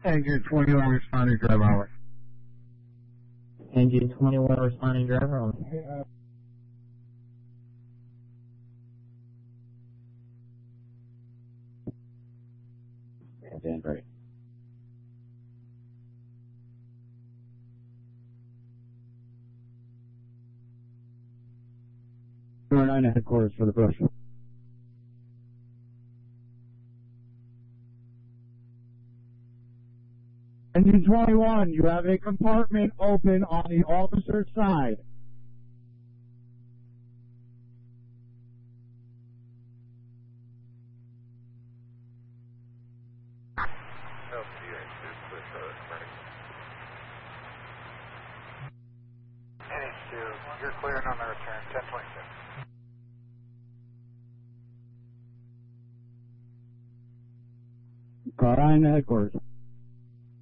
Engine 21 responding, driver hour. Engine 21 responding, driver hour. Stand right. Door 9 at headquarters for the bush. Engine 21, you have a compartment open on the officer's side. NH2, you're clearing on the return, 1026. Car 9 at headquarters.